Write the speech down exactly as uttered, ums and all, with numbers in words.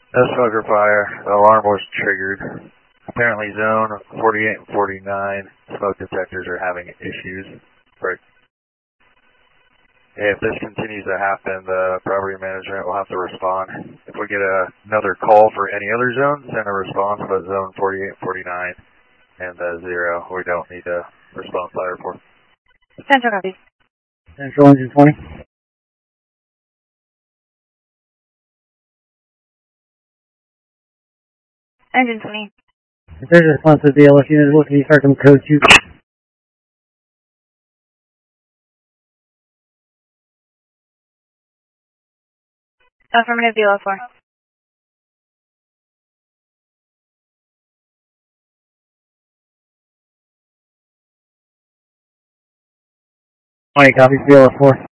No smoke or fire. The alarm was triggered. Apparently zone forty-eight and forty-nine smoke detectors are having issues. Right. If this continues to happen, the property management will have to respond. If we get a, another call for any other zone, send a response, but zone forty-eight and forty-nine and uh, zero, we don't need a response fire report. Central copy. Central engine twenty. Engine twenty. If there's a response to the B L S unit, looking at Sarcom code two. Affirmative B L S four. twenty copies, B L S four.